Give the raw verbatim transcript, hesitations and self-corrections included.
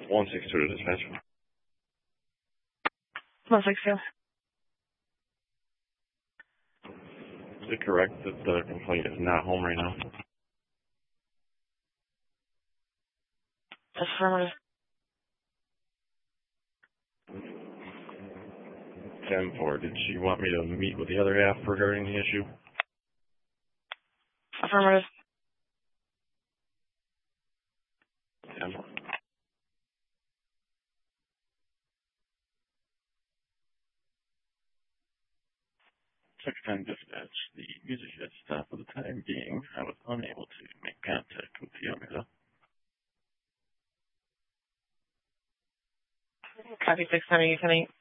one six two to dispatch. one six two. Is it correct that the complaint is not home right now? Affirmative. ten four, did she want me to meet with the other half regarding the issue? Affirmative. ten four. Check-time dispatch. The music had stopped for the time being. I was unable to make contact with the owner. Copy six hundred, you can